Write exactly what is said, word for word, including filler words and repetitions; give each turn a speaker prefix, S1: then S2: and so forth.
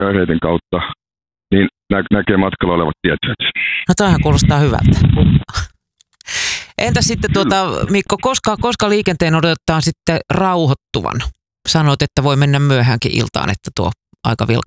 S1: kävereiden kautta, niin nä- näkee matkalla olevat tietäjät.
S2: No toihan kuulostaa hyvältä. Entä sitten tuota, Mikko, koska, koska liikenteen odotetaan sitten rauhoittuvan? Sanoit, että voi mennä myöhäänkin iltaan, että tuo aika vilkas